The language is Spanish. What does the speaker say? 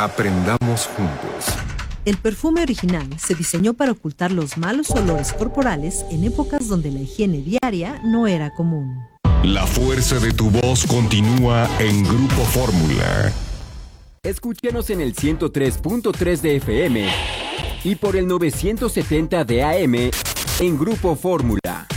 Aprendamos juntos. El perfume original se diseñó para ocultar los malos olores corporales en épocas donde la higiene diaria no era común. La fuerza de tu voz continúa en Grupo Fórmula. Escúchenos en el 103.3 de FM y por el 970 de AM en Grupo Fórmula.